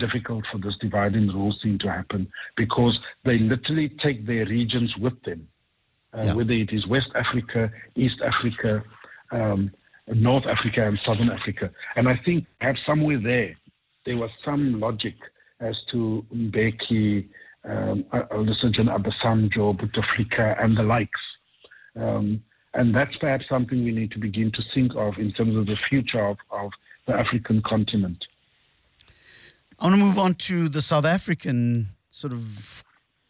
difficult for this divide and rule thing to happen because they literally take their regions with them, whether it is West Africa, East Africa, North Africa, and Southern Africa. And I think perhaps somewhere there was some logic as to Mbeki, Olusegun Obasanjo, Bouteflika, and the likes. And that's perhaps something we need to begin to think of in terms of the future of the African continent. I want to move on to the South African sort of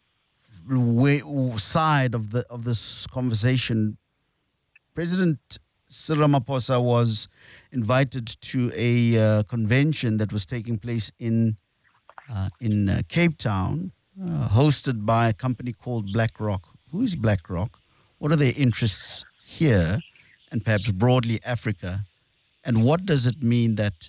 side of this conversation. President Cyril Ramaphosa was invited to a convention that was taking place in Cape Town, hosted by a company called BlackRock. Who is BlackRock? What are their interests here and perhaps broadly Africa? And what does it mean that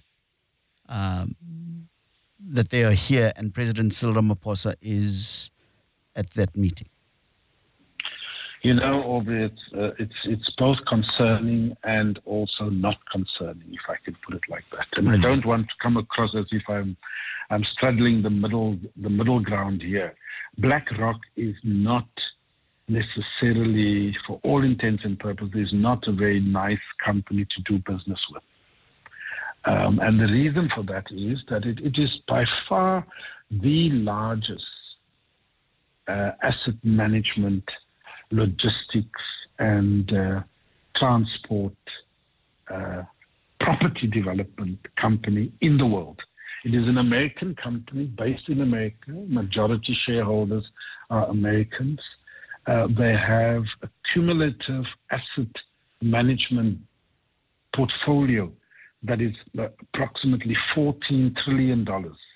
they are here and President Cyril Ramaphosa is at that meeting? You know, Aubrey, it's both concerning and also not concerning, if I could put it like that. And I don't want to come across as if I'm straddling the middle ground here. BlackRock is not necessarily, for all intents and purposes, not a very nice company to do business with. And the reason for that is that it is by far the largest asset management, logistics, and transport property development company in the world. It is an American company based in America. Majority shareholders are Americans. They have a cumulative asset management portfolio that is approximately $14 trillion.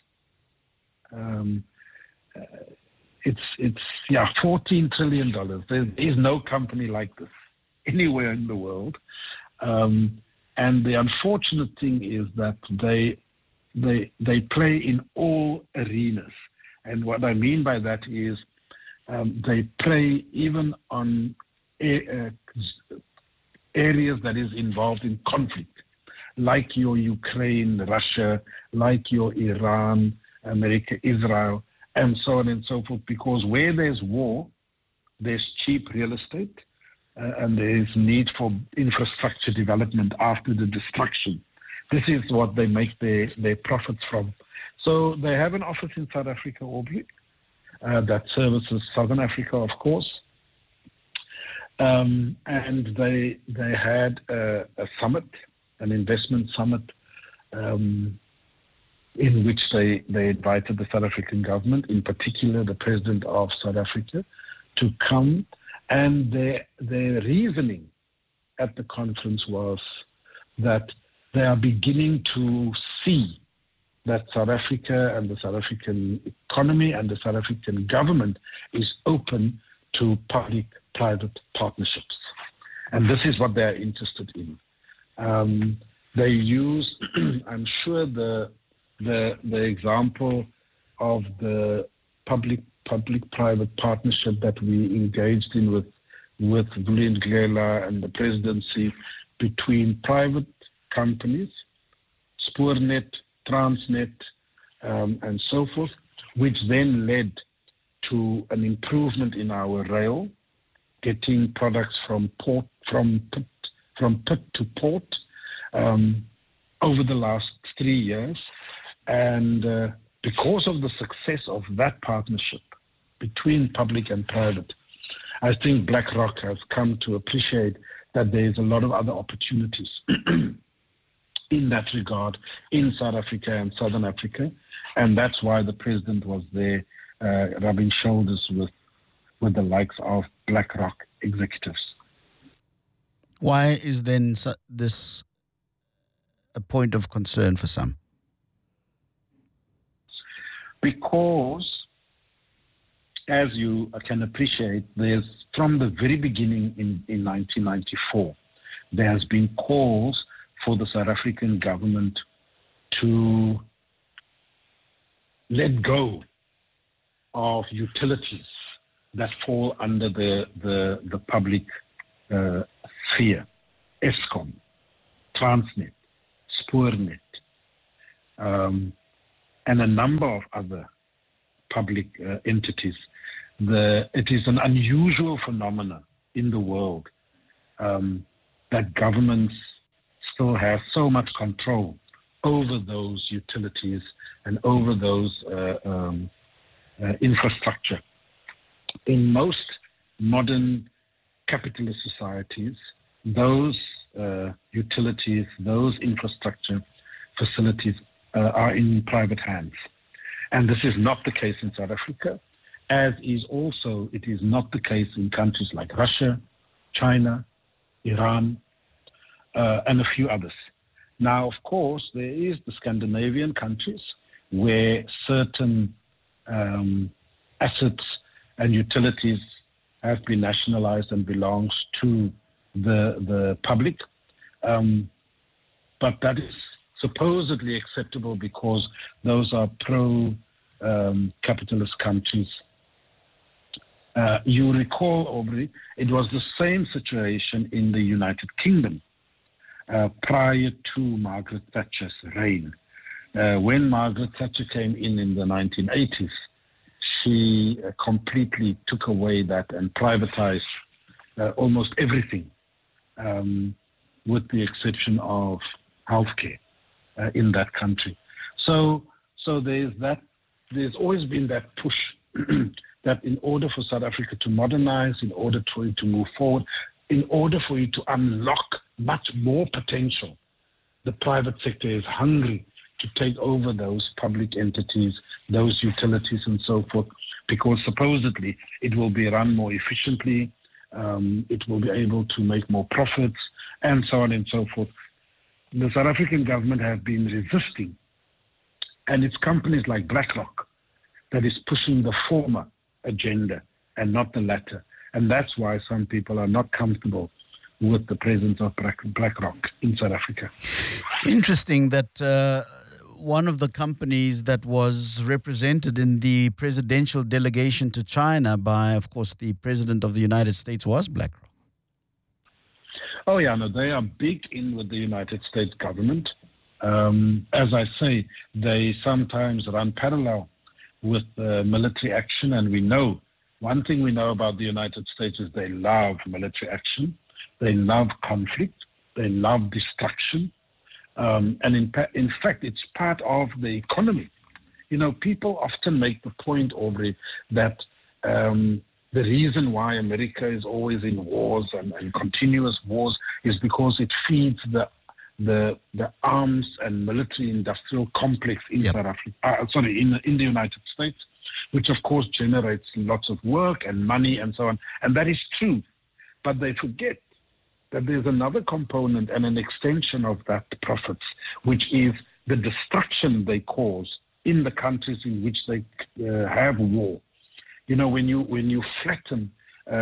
It's $14 trillion. There is no company like this anywhere in the world. And the unfortunate thing is that they play in all arenas. And what I mean by that is they play even on areas that is involved in conflict, like your Ukraine, Russia, like your Iran, America, Israel, and so on and so forth, because where there's war, there's cheap real estate, and there is need for infrastructure development after the destruction. This is what they make their profits from. So they have an office in South Africa, Aubrey, that services Southern Africa, of course. And they had a summit, an investment summit, in which they invited the South African government, in particular the president of South Africa, to come. And their reasoning at the conference was that they are beginning to see that South Africa and the South African economy and the South African government is open to public-private partnerships. And this is what they are interested in. They use, I'm sure, the example of the public-private partnership that we engaged in with Vuli Nglela and the presidency between private companies, Spoornet, Transnet, and so forth, which then led to an improvement in our rail, getting products from pit to port over the last 3 years. And because of the success of that partnership between public and private, I think BlackRock has come to appreciate that there is a lot of other opportunities in that regard in South Africa and Southern Africa. And that's why the president was there rubbing shoulders with the likes of BlackRock executives. Why is then this a point of concern for some? Because, as you can appreciate, there's from the very beginning in 1994, there has been calls for the South African government to let go of utilities that fall under the public sphere, Eskom, Transnet, Spoornet, and a number of other public entities. It is an unusual phenomenon in the world that governments still have so much control over those utilities and over those infrastructure. In most modern capitalist societies, those utilities, those infrastructure facilities are in private hands. And this is not the case in South Africa, as it is not the case in countries like Russia, China, Iran, and a few others. Now, of course, there is the Scandinavian countries where certain assets and utilities have been nationalized and belongs to the public. But that is supposedly acceptable because those are pro-capitalist countries. You recall, Aubrey, it was the same situation in the United Kingdom prior to Margaret Thatcher's reign. When Margaret Thatcher came in the 1980s, she completely took away that and privatized almost everything, with the exception of healthcare in that country. So there's that. There's always been that push that in order for South Africa to modernize, in order for it to move forward, in order for it to unlock much more potential, the private sector is hungry to take over those public entities, those utilities and so forth, because supposedly it will be run more efficiently, it will be able to make more profits, and so on and so forth. The South African government have been resisting, and it's companies like BlackRock that is pushing the former agenda and not the latter. And that's why some people are not comfortable with the presence of BlackRock in South Africa. Interesting that one of the companies that was represented in the presidential delegation to China by, of course, the President of the United States was BlackRock. Oh, yeah, no, they are big in with the United States government. As I say, they sometimes run parallel with military action, and we know, one thing we know about the United States is they love military action, they love conflict, they love destruction, and in fact, it's part of the economy. You know, people often make the point, Aubrey, that the reason why America is always in wars and continuous wars is because it feeds the arms and military-industrial complex in South Africa, in the United States, which of course generates lots of work and money and so on. And that is true. But they forget that there's another component and an extension of that profits, which is the destruction they cause in the countries in which they have war. You know, when you flatten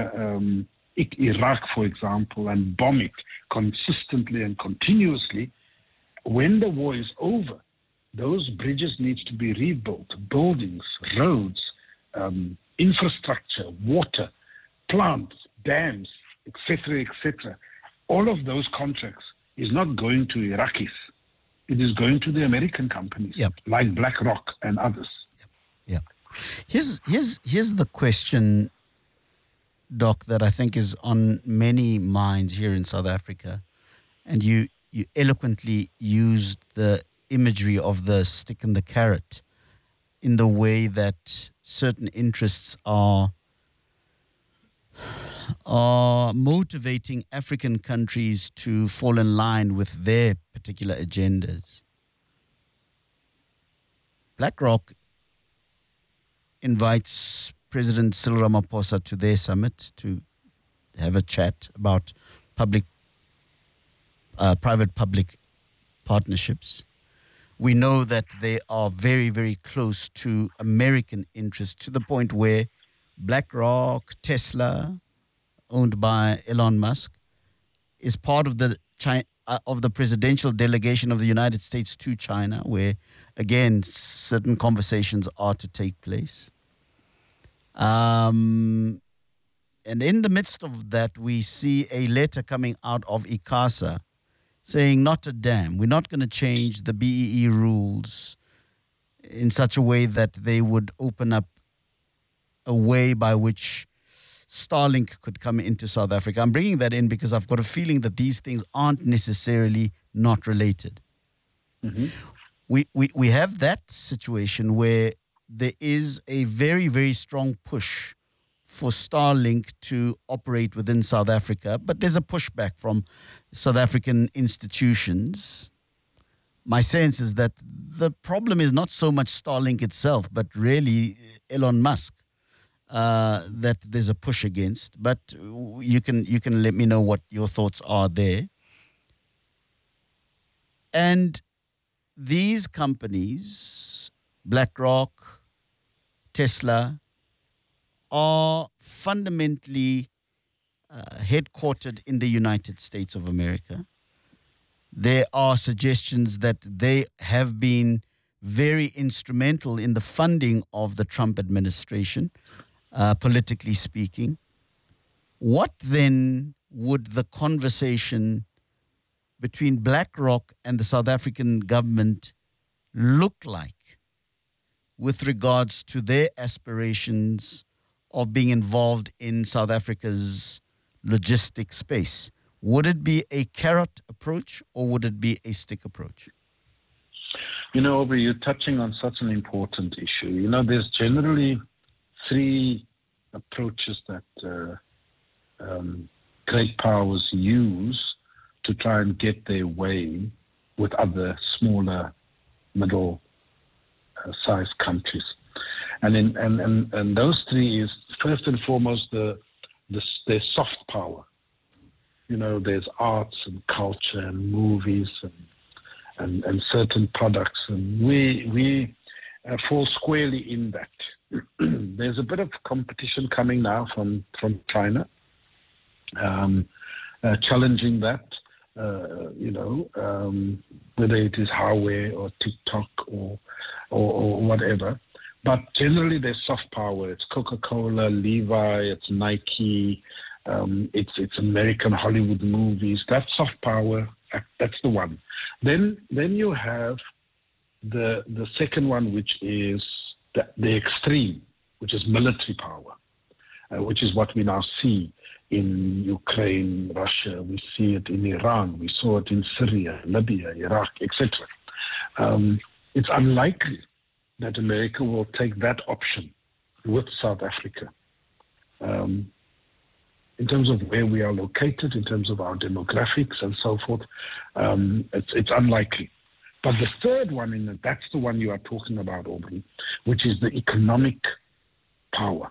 Iraq, for example, and bomb it consistently and continuously, when the war is over, those bridges need to be rebuilt, buildings, roads, infrastructure, water, plants, dams, etc., etc. All of those contracts is not going to Iraqis. It is going to the American companies like BlackRock and others. Yeah. Here's the question, Doc, that I think is on many minds here in South Africa. And you eloquently used the imagery of the stick and the carrot in the way that certain interests are motivating African countries to fall in line with their particular agendas. BlackRock invites President Cyril Ramaphosa to their summit to have a chat about private-public partnerships. We know that they are very, very close to American interests, to the point where BlackRock, Tesla, owned by Elon Musk, is part of the presidential delegation of the United States to China, where, again, certain conversations are to take place. And in the midst of that, we see a letter coming out of ICASA saying, not a damn, we're not going to change the BEE rules in such a way that they would open up a way by which Starlink could come into South Africa. I'm bringing that in because I've got a feeling that these things aren't necessarily not related. Mm-hmm. We have that situation where there is a very, very strong push for Starlink to operate within South Africa, but there's a pushback from South African institutions. My sense is that the problem is not so much Starlink itself, but really Elon Musk that there's a push against. But you can let me know what your thoughts are there. And these companies, BlackRock, Tesla, are fundamentally headquartered in the United States of America. There are suggestions that they have been very instrumental in the funding of the Trump administration, politically speaking. What then would the conversation between BlackRock and the South African government look like with regards to their aspirations of being involved in South Africa's logistic space? Would it be a carrot approach or would it be a stick approach? You know, Aubrey, you're touching on such an important issue. You know, there's generally three approaches that great powers use to try and get their way with other smaller, middle-sized countries. And those three is, first and foremost, their soft power. You know, there's arts and culture and movies and certain products, and we fall squarely in that. There's a bit of competition coming now from China, challenging that. Whether it is Huawei or TikTok or whatever. But generally, there's soft power. It's Coca-Cola, Levi, it's Nike, it's American Hollywood movies. That's soft power. That's the one. Then you have the second one, which is the extreme, which is military power, which is what we now see in Ukraine, Russia. We see it in Iran. We saw it in Syria, Libya, Iraq, etc. It's unlikely that America will take that option with South Africa. In terms of where we are located, in terms of our demographics and so forth, it's unlikely. But the third one, and that's the one you are talking about, Aubrey, which is the economic power.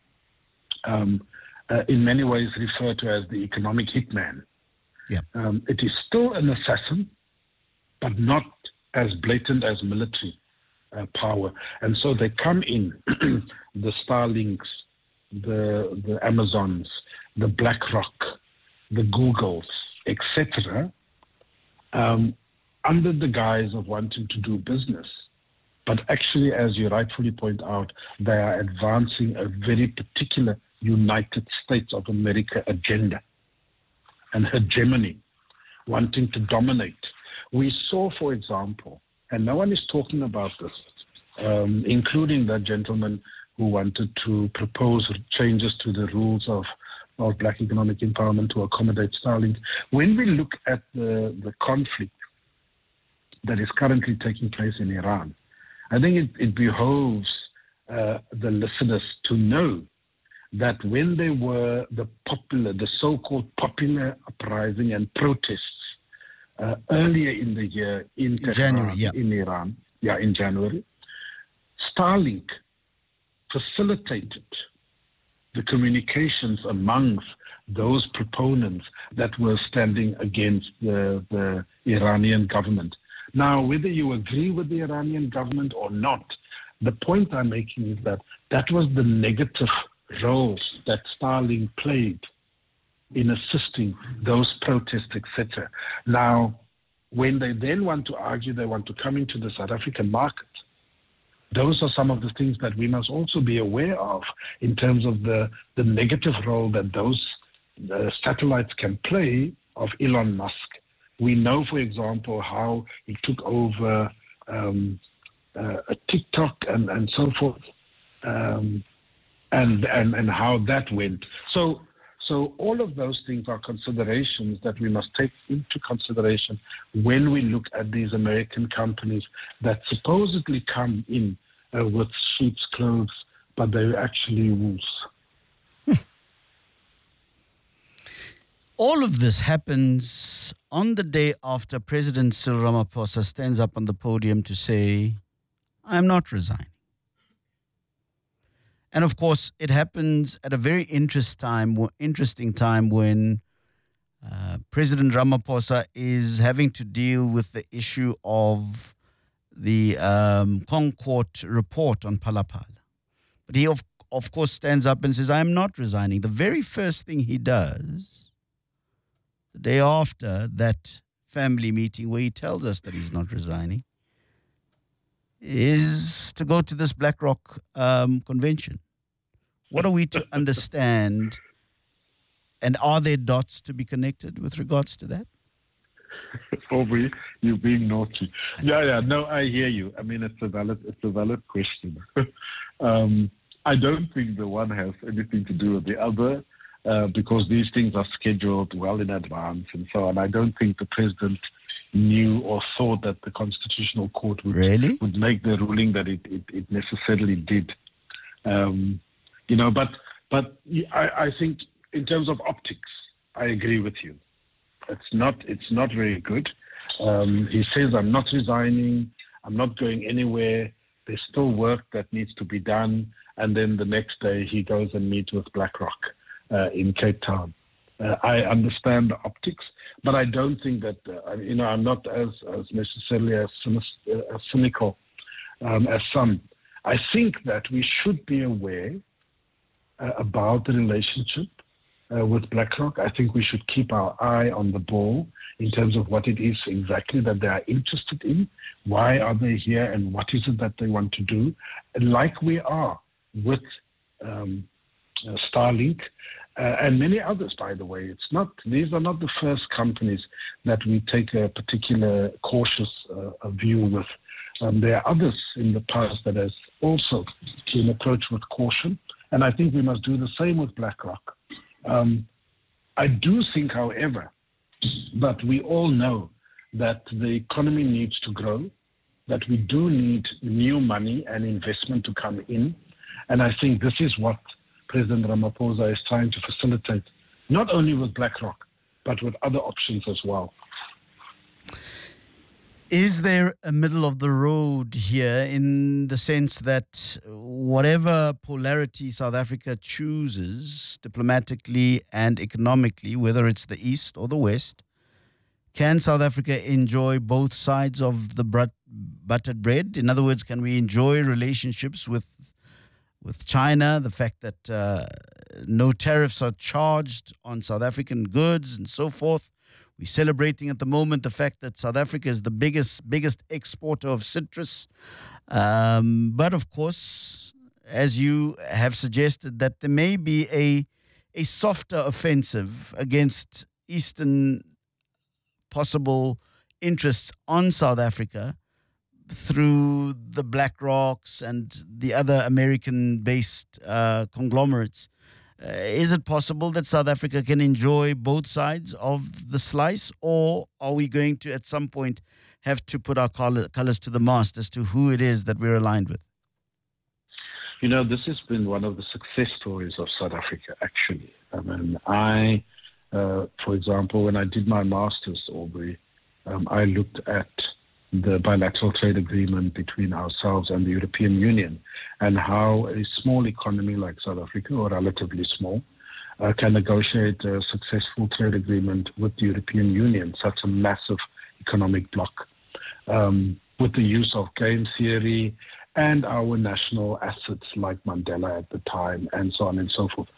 In many ways referred to as the economic hitman. Yeah. It is still an assassin, but not as blatant as military power. And so they come in, the Starlinks, the Amazons, the BlackRock, the Googles, etc., under the guise of wanting to do business. But actually, as you rightfully point out, they are advancing a very particular United States of America agenda and hegemony, wanting to dominate. We saw, for example, and no one is talking about this, including that gentleman who wanted to propose changes to the rules of black economic empowerment to accommodate Starlink. When we look at the conflict that is currently taking place in Iran, I think it behoves the listeners to know that when there were the so-called popular uprising and protests earlier in the year in Tehran, in Iran, in January, Starlink facilitated the communications amongst those proponents that were standing against the Iranian government. Now, whether you agree with the Iranian government or not, the point I'm making is that was the negative roles that Starlink played in assisting those protests, etc. Now, when they then want to argue they want to come into the South African market, those are some of the things that we must also be aware of in terms of the negative role that those satellites can play of Elon Musk. We know, for example, how he took over TikTok and so forth, and how that went. So all of those things are considerations that we must take into consideration when we look at these American companies that supposedly come in with sheep's clothes, but they're actually wolves. All of this happens on the day after President Cyril Ramaphosa stands up on the podium to say, I'm not resigning. And of course, it happens at a very interesting time when President Ramaphosa is having to deal with the issue of the Concord report on Phala-Phala. But he, of course, stands up and says, I'm not resigning. The very first thing he does, the day after that family meeting where he tells us that he's not resigning, is to go to this BlackRock convention. What are we to understand, and are there dots to be connected with regards to that? Aubrey, you're being naughty. Yeah. No, I hear you. I mean, it's a valid question. I don't think the one has anything to do with the other. Because these things are scheduled well in advance and so on. I don't think the president knew or thought that the Constitutional Court would make the ruling that it necessarily did. But I think in terms of optics, I agree with you. It's not very good. He says, I'm not resigning. I'm not going anywhere. There's still work that needs to be done. And then the next day he goes and meets with BlackRock in Cape Town. I understand the optics, but I don't think that, I'm not as necessarily as cynical as some. I think that we should be aware about the relationship with BlackRock. I think we should keep our eye on the ball in terms of what it is exactly that they are interested in. Why are they here and what is it that they want to do? Like we are with Starlink, and many others, by the way. These are not the first companies that we take a particular cautious view with. There are others in the past that has also been approached with caution, and I think we must do the same with BlackRock. I do think, however, that we all know that the economy needs to grow, that we do need new money and investment to come in, and I think this is what President Ramaphosa is trying to facilitate, not only with BlackRock, but with other options as well. Is there a middle of the road here in the sense that whatever polarity South Africa chooses diplomatically and economically, whether it's the East or the West, can South Africa enjoy both sides of the buttered bread? In other words, can we enjoy relationships with China, the fact that no tariffs are charged on South African goods and so forth? We're celebrating at the moment the fact that South Africa is the biggest exporter of citrus. But of course, as you have suggested, that there may be a softer offensive against Eastern possible interests on South Africa through the BlackRocks and the other American-based conglomerates. Is it possible that South Africa can enjoy both sides of the slice, or are we going to, at some point, have to put our colors to the mast as to who it is that we're aligned with? This has been one of the success stories of South Africa, actually. I mean, for example, when I did my master's, Aubrey, I looked at the bilateral trade agreement between ourselves and the European Union, and how a small economy like South Africa, or relatively small, can negotiate a successful trade agreement with the European Union, such a massive economic bloc, with the use of game theory and our national assets like Mandela at the time, and so on and so forth.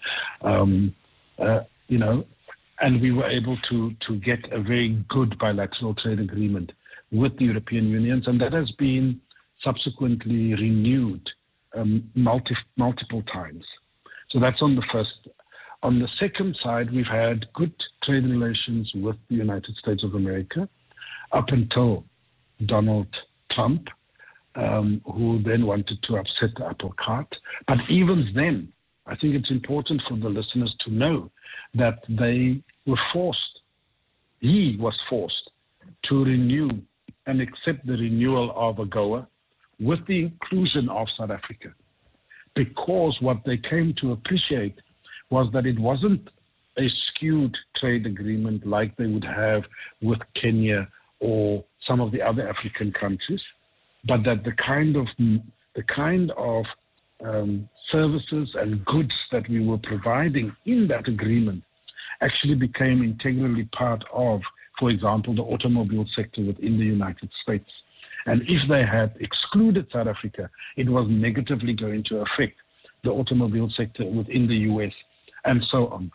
And we were able to get a very good bilateral trade agreement with the European Union, and that has been subsequently renewed multiple times. So that's on the first. On the second side, we've had good trade relations with the United States of America up until Donald Trump. who then wanted to upset the apple cart. But even then, I think it's important for the listeners to know that they were forced, he was forced to renew and accept the renewal of AGOA with the inclusion of South Africa. Because what they came to appreciate was that it wasn't a skewed trade agreement like they would have with Kenya or some of the other African countries, but that the kind of services and goods that we were providing in that agreement actually became integrally part of, for example, the automobile sector within the United States. And if they had excluded South Africa, it was negatively going to affect the automobile sector within the U.S. and so on.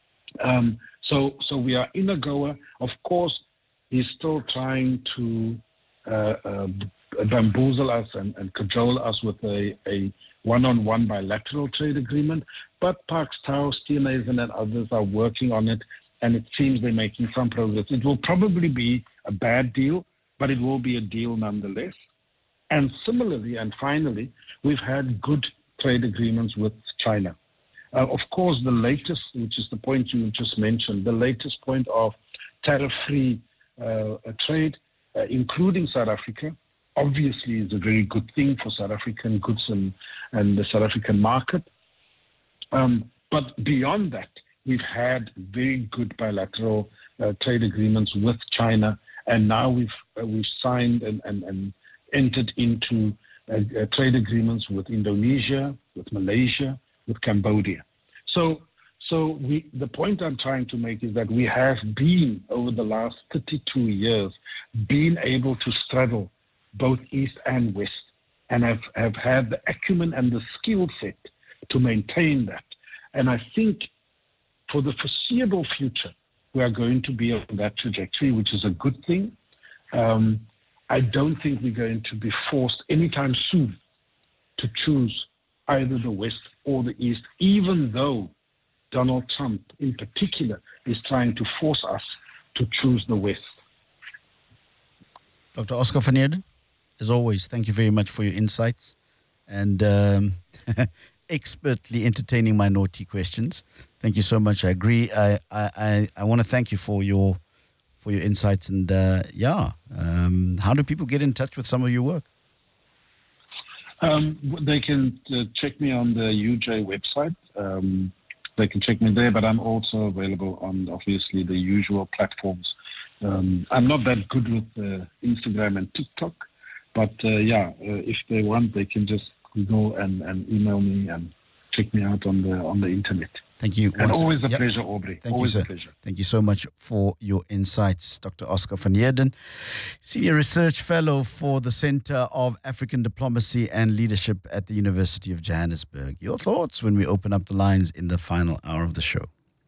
So we are in AGOA. Of course, he's still trying to bamboozle us and cajole us with a one-on-one bilateral trade agreement. But Parks Tau, Steenhuisen and others are working on it, and it seems they're making some progress. It will probably be a bad deal, but it will be a deal nonetheless. And similarly, and finally, we've had good trade agreements with China. Of course, the latest, which is the point you just mentioned, the latest point of tariff-free trade, including South Africa, obviously is a very good thing for South African goods and the South African market. But beyond that, we've had very good bilateral trade agreements with China, and now we've signed and entered into trade agreements with Indonesia, with Malaysia, with Cambodia. So the point I'm trying to make is that we have been, over the last 32 years, been able to straddle both East and West, and have had the acumen and the skill set to maintain that. And I think for the foreseeable future, we are going to be on that trajectory, which is a good thing. I don't think we're going to be forced anytime soon to choose either the West or the East, even though Donald Trump in particular is trying to force us to choose the West. Dr. Oscar van Heerden, as always, thank you very much for your insights and expertly entertaining my naughty questions. Thank you so much. I agree. I want to thank you for your insights and how do people get in touch with some of your work? They can check me on the UJ website. They can check me there, but I'm also available on obviously the usual platforms. I'm not that good with Instagram and TikTok, but if they want, they can just go and email me and check me out on the internet. Thank you. And always a pleasure, Aubrey. Thank always you, sir. A pleasure. Thank you so much for your insights, Dr. Oscar van Heerden, Senior Research Fellow for the Center of African Diplomacy and Leadership at the University of Johannesburg. Your thoughts when we open up the lines in the final hour of the show.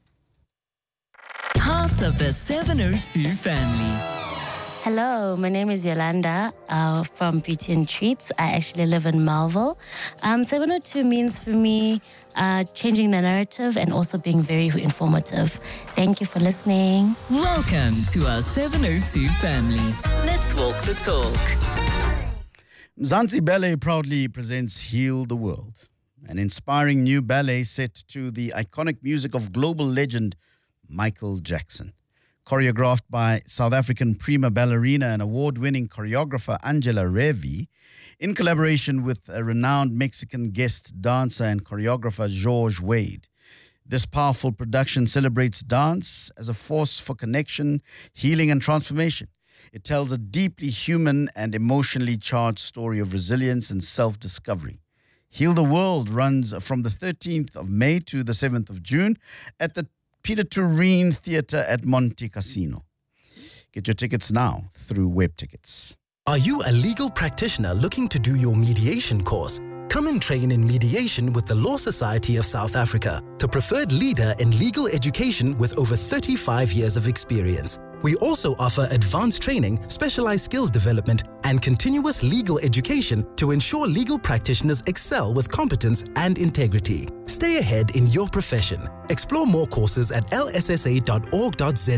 Part of the 702 family. Hello, my name is Yolanda from Beauty and Treats. I actually live in Melville. 702 means for me changing the narrative and also being very informative. Thank you for listening. Welcome to our 702 family. Let's walk the talk. Mzansi Ballet proudly presents Heal the World, an inspiring new ballet set to the iconic music of global legend Michael Jackson. Choreographed by South African prima ballerina and award-winning choreographer Angela Revi, in collaboration with a renowned Mexican guest dancer and choreographer George Wade. This powerful production celebrates dance as a force for connection, healing, and transformation. It tells a deeply human and emotionally charged story of resilience and self-discovery. Heal the World runs from the 13th of May to the 7th of June at the Peter Tureen Theatre at Monte Cassino. Get your tickets now through Web Tickets. Are you a legal practitioner looking to do your mediation course? Come and train in mediation with the Law Society of South Africa, the preferred leader in legal education with over 35 years of experience. We also offer advanced training, specialized skills development, and continuous legal education to ensure legal practitioners excel with competence and integrity. Stay ahead in your profession. Explore more courses at lssa.org.za.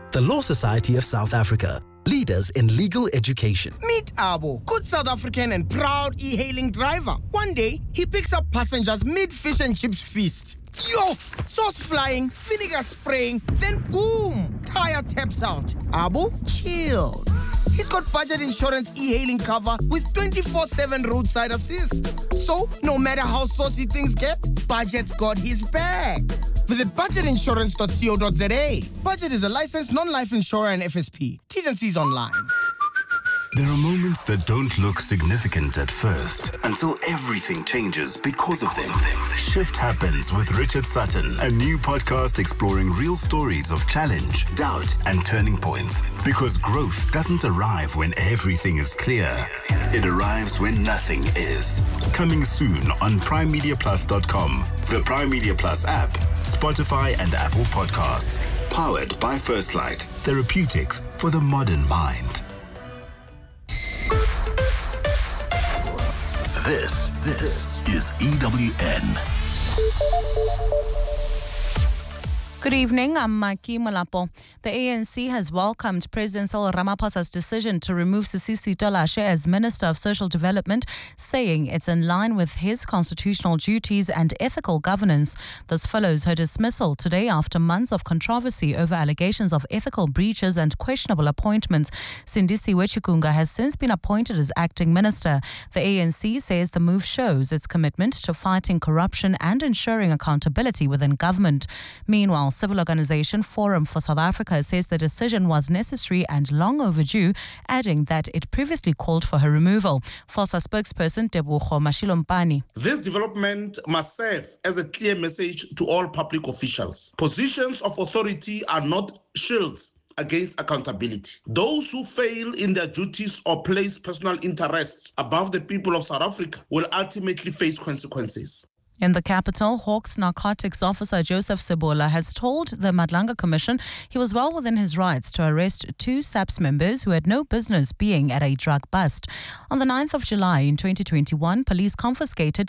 the Law Society of South Africa, leaders in legal education. Meet Abo, good South African and proud e-hailing driver. One day, he picks up passengers mid-fish and chips feast. Yo, sauce flying, vinegar spraying, then boom, tire taps out. Abo, chill. He's got budget insurance e-hailing cover with 24/7 roadside assist. So, no matter how saucy things get, Budget's got his back. Visit budgetinsurance.co.za. Budget is a licensed non-life insurer and FSP. T's and C's online. There are moments that don't look significant at first until everything changes because of them. Shift Happens with Richard Sutton, a new podcast exploring real stories of challenge, doubt, and turning points. Because growth doesn't arrive when everything is clear. It arrives when nothing is. Coming soon on PrimeMediaPlus.com, the Prime Media Plus app, Spotify, and Apple Podcasts. Powered by First Light, therapeutics for the modern mind. This is EWN. Good evening, I'm Maki Malapo. The ANC has welcomed President Cyril Ramaphosa's decision to remove Sisisi Tolashe as Minister of Social Development, saying it's in line with his constitutional duties and ethical governance. This follows her dismissal today after months of controversy over allegations of ethical breaches and questionable appointments. Sindisiwe Chikunga has since been appointed as acting minister. The ANC says the move shows its commitment to fighting corruption and ensuring accountability within government. Meanwhile, civil organization Forum for South Africa says the decision was necessary and long overdue, adding that it previously called for her removal. FOSA spokesperson Tebogo Mashilompani. This development must serve as a clear message to all public officials. Positions of authority are not shields against accountability. Those who fail in their duties or place personal interests above the people of South Africa will ultimately face consequences. In the capital, Hawks narcotics officer Joseph Sebola has told the Madlanga Commission he was well within his rights to arrest 2 SAPS members who had no business being at a drug bust. On the 9th of July in 2021, police confiscated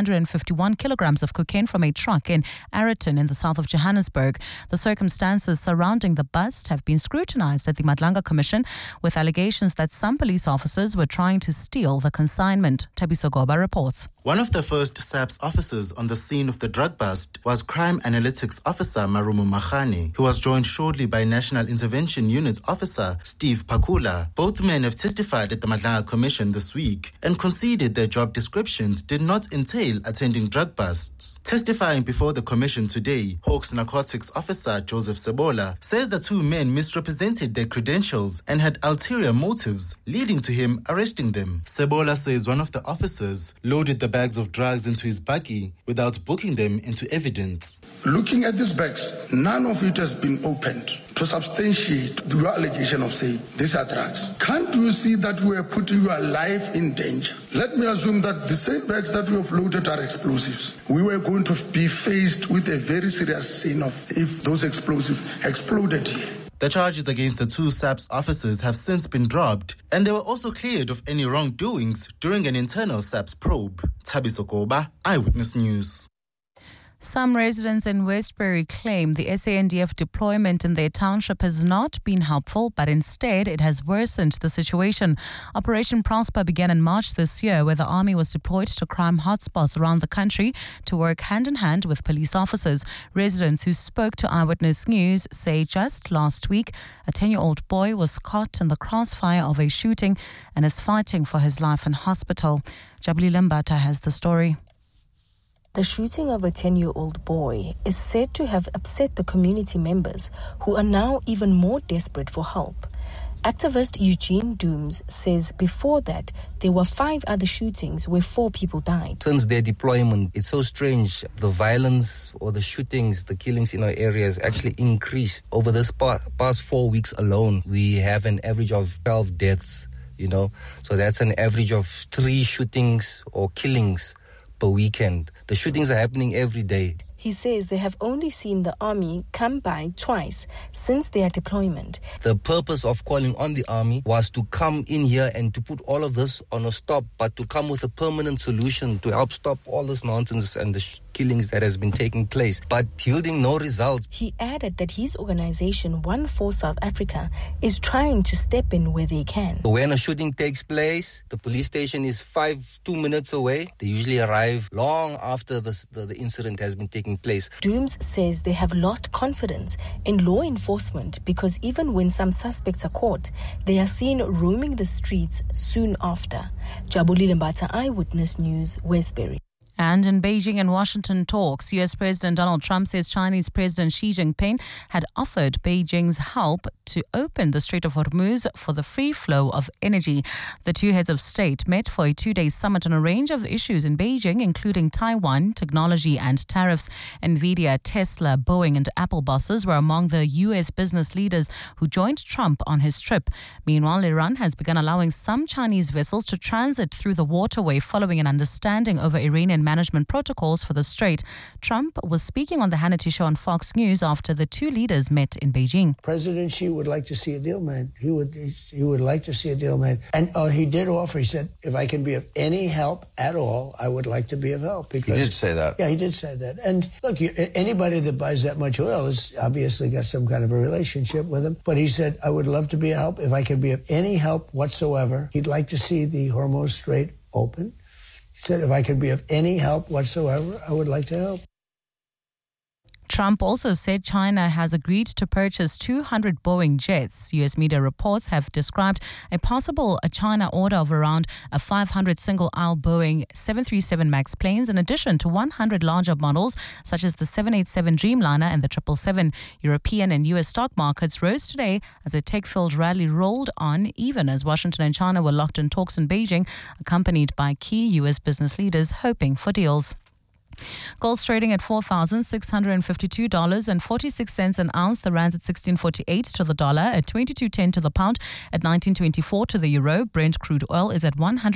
751 kilograms of cocaine from a truck in Ayrton in the south of Johannesburg. The circumstances surrounding the bust have been scrutinized at the Madlanga Commission, with allegations that some police officers were trying to steal the consignment. Tabiso Goba reports. One of the first SAPS officers on the scene of the drug bust was Crime Analytics Officer Marumo Makhane, who was joined shortly by National Intervention Unit Officer Steve Pakula. Both men have testified at the Madlanga Commission this week and conceded their job descriptions did not entail attending drug busts. Testifying before the Commission today, Hawks Narcotics Officer Joseph Sebola says the 2 men misrepresented their credentials and had ulterior motives, leading to him arresting them. Sebola says one of the officers loaded the bags of drugs into his buggy without booking them into evidence. Looking at these bags, none of it has been opened to substantiate your allegation of saying these are drugs. Can't you see that we are putting your life in danger? Let me assume that the same bags that we have loaded are explosives. We were going to be faced with a very serious scene of if those explosives exploded here. The charges against the 2 SAPS officers have since been dropped, and they were also cleared of any wrongdoings during an internal SAPS probe. Tabiso Goba, Eyewitness News. Some residents in Westbury claim the SANDF deployment in their township has not been helpful, but instead it has worsened the situation. Operation Prosper began in March this year, where the army was deployed to crime hotspots around the country to work hand in hand with police officers. Residents who spoke to Eyewitness News say just last week, a 10-year-old boy was caught in the crossfire of a shooting and is fighting for his life in hospital. Jabli Limbata has the story. The shooting of a 10-year-old boy is said to have upset the community members, who are now even more desperate for help. Activist Eugene Dooms says before that, there were 5 other shootings where 4 people died. Since their deployment, it's so strange. The violence or the shootings, the killings in our areas actually increased. Over this past 4 weeks alone, we have an average of 12 deaths, So that's an average of 3 shootings or killings per weekend. The shootings are happening every day. He says they have only seen the army come by twice since their deployment. The purpose of calling on the army was to come in here and to put all of this on a stop, but to come with a permanent solution to help stop all this nonsense and the killings that has been taking place, but yielding no results. He added that his organization, One for South Africa, is trying to step in where they can. When a shooting takes place, the police station is 2 minutes away. They usually arrive long after the incident has been taking place. Dooms says they have lost confidence in law enforcement because even when some suspects are caught, they are seen roaming the streets soon after. Jabulile Mbata, Eyewitness News, Westbury. And in Beijing and Washington talks, U.S. President Donald Trump says Chinese President Xi Jinping had offered Beijing's help to open the Strait of Hormuz for the free flow of energy. The two heads of state met for a 2-day summit on a range of issues in Beijing, including Taiwan, technology and tariffs. NVIDIA, Tesla, Boeing and Apple bosses were among the U.S. business leaders who joined Trump on his trip. Meanwhile, Iran has begun allowing some Chinese vessels to transit through the waterway following an understanding over Iranian management protocols for the strait. Trump was speaking on the Hannity Show on Fox News after the two leaders met in Beijing. President Xi would like to see a deal made. He would like to see a deal made. And he did offer, he said, if I can be of any help at all, I would like to be of help. Because, he did say that. Yeah, he did say that. And look, anybody that buys that much oil has obviously got some kind of a relationship with him. But he said, I would love to be of help. If I can be of any help whatsoever, he'd like to see the Hormuz Strait open. He said, if I could be of any help whatsoever, I would like to help. Trump also said China has agreed to purchase 200 Boeing jets. U.S. media reports have described a possible China order of around 500 single-aisle Boeing 737 MAX planes, in addition to 100 larger models such as the 787 Dreamliner and the 777. European and U.S. stock markets rose today as a tech-filled rally rolled on, even as Washington and China were locked in talks in Beijing, accompanied by key U.S. business leaders hoping for deals. Gold's trading at $4,652.46 an ounce. The rand's at 16.48 to the dollar, at 22.10 to the pound, at 19.24 to the euro. Brent crude oil is at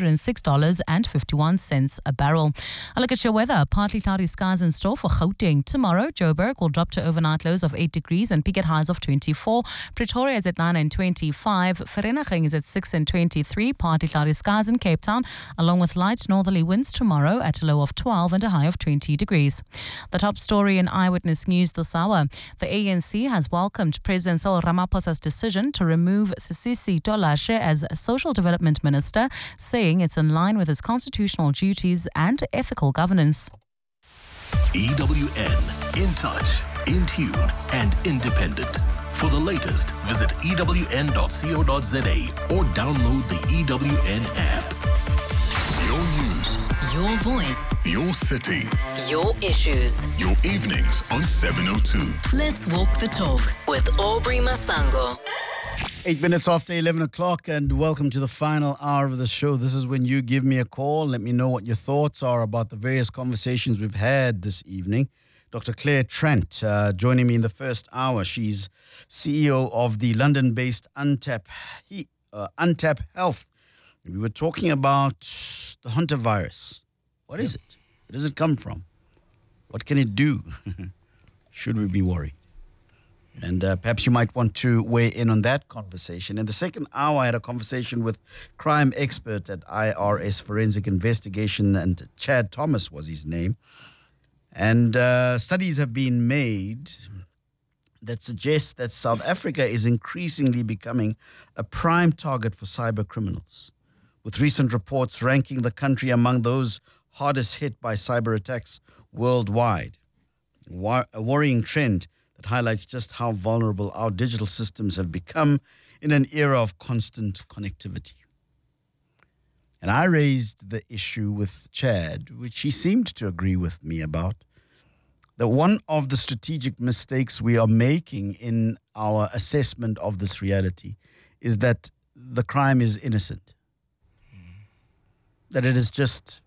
$106.51 a barrel. A look at your weather. Partly cloudy skies in store for Gauteng. Tomorrow, Joburg will drop to overnight lows of 8 degrees and peak at highs of 24. Pretoria is at 9 and 25. Vereeniging is at 6 and 23. Partly cloudy skies in Cape Town, along with light northerly winds tomorrow at a low of 12 and a high of 20 degrees. The top story in Eyewitness News this hour. The ANC has welcomed President Cyril Ramaphosa's decision to remove Sisisi Tolashe as Social Development Minister, saying it's in line with his constitutional duties and ethical governance. EWN, in touch, in tune and independent. For the latest, visit ewn.co.za or download the EWN app. Your news, Your voice, your city, your issues. your evenings on 702. Let's walk the talk with Aubrey Masango. 8 minutes after 11 o'clock, and welcome to the final hour of the show. This is when you give me a call. Let me know what your thoughts are about the various conversations we've had this evening. Dr. Claire Trent joining me in the first hour. She's CEO of the London-based Untap Health. We were talking about the Hunter virus. What is it? Where does it come from? What can it do? Should we be worried? And perhaps you might want to weigh in on that conversation. In the second hour, I had a conversation with crime expert at IRS Forensic Investigation, and Chad Thomas was his name. And studies have been made that suggest that South Africa is increasingly becoming a prime target for cyber criminals, with recent reports ranking the country among those hardest hit by cyber attacks worldwide. A worrying trend that highlights just how vulnerable our digital systems have become in an era of constant connectivity. And I raised the issue with Chad, which he seemed to agree with me about, that one of the strategic mistakes we are making in our assessment of this reality is that the crime is innocent. That it is just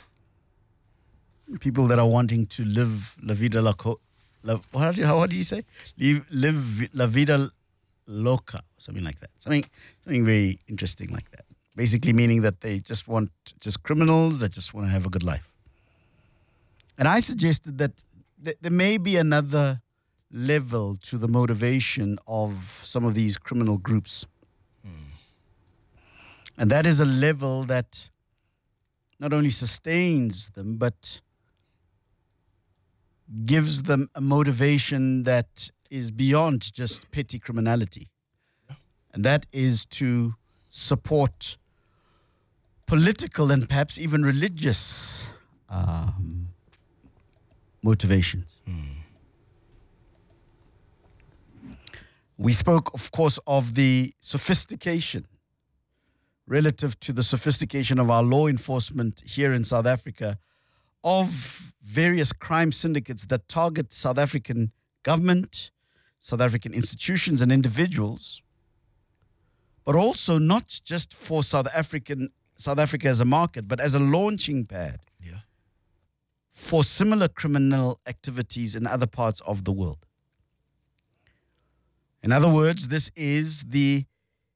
people that are wanting to live la vida loca. What do you say? Live la vida loca, something like that. Something very interesting like that. Basically meaning that they just criminals that just want to have a good life. And I suggested that, there may be another level to the motivation of some of these criminal groups. And that is a level that not only sustains them, but gives them a motivation that is beyond just petty criminality. And that is to support political and perhaps even religious motivations. We spoke, of course, of the sophistication, relative to the sophistication of our law enforcement here in South Africa, of various crime syndicates that target South African government, South African institutions and individuals, but also not just for South Africa as a market, but as a launching pad for similar criminal activities in other parts of the world. In other words, this is the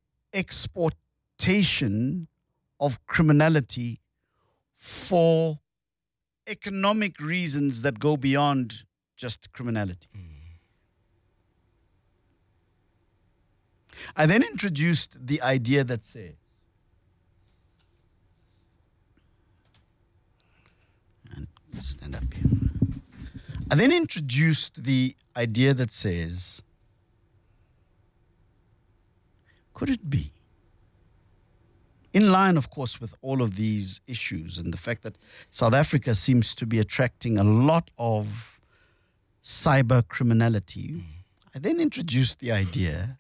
exportation of criminality for economic reasons that go beyond just criminality. I then introduced the idea that says, and stand up here. I then introduced the idea that says, could it be, in line, of course, with all of these issues and the fact that South Africa seems to be attracting a lot of cyber criminality, I then introduced the idea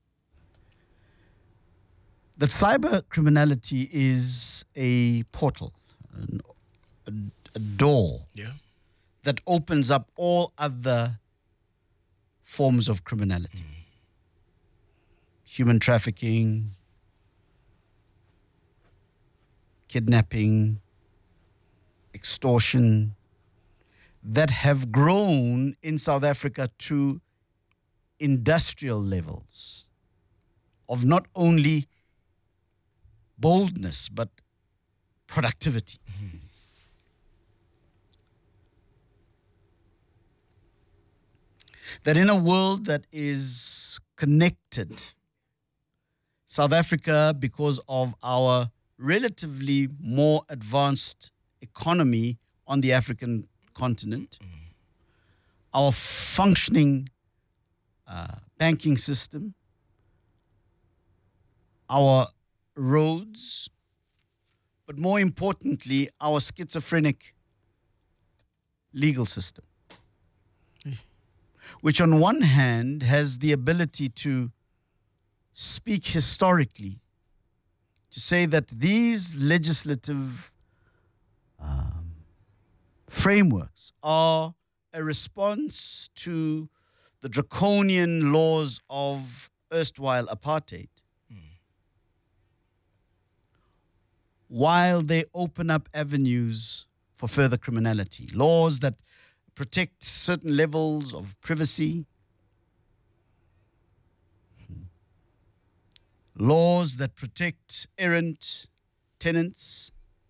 that cyber criminality is a portal, a door that opens up all other forms of criminality. Human trafficking, kidnapping, extortion, that have grown in South Africa to industrial levels of not only boldness, but productivity. That in a world that is connected, South Africa, because of our relatively more advanced economy on the African continent, our functioning banking system, our roads, but more importantly, our schizophrenic legal system, which on one hand has the ability to speak historically, to say that these legislative frameworks are a response to the draconian laws of erstwhile apartheid, while they open up avenues for further criminality. Laws that protect certain levels of privacy, laws that protect errant tenants,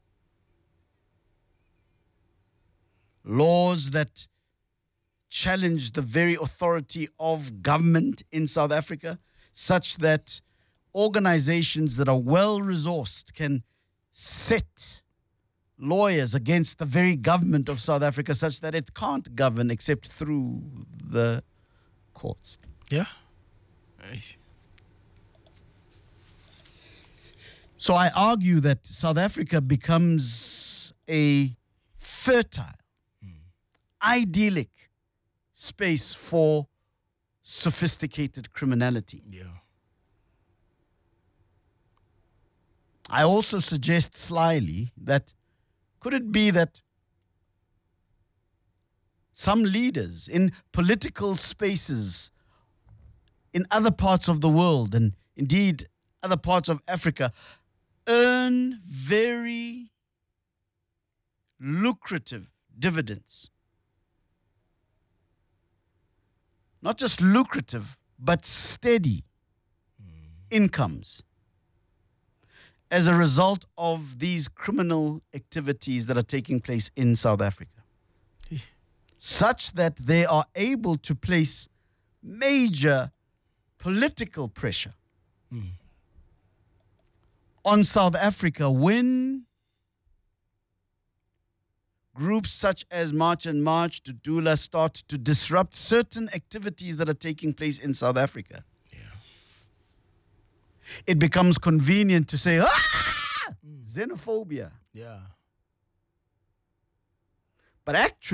laws that challenge the very authority of government in South Africa, such that organizations that are well-resourced can set lawyers against the very government of South Africa, such that it can't govern except through the courts. Yeah. So I argue that South Africa becomes a fertile, idyllic space for sophisticated criminality. Yeah. I also suggest slyly that could it be that some leaders in political spaces in other parts of the world, and indeed other parts of Africa, earn very lucrative dividends? Not just lucrative, but steady incomes as a result of these criminal activities that are taking place in South Africa. such that they are able to place major political pressure on South Africa when groups such as March and March, Dudula, start to disrupt certain activities that are taking place in South Africa. It becomes convenient to say, xenophobia. Yeah. But actually,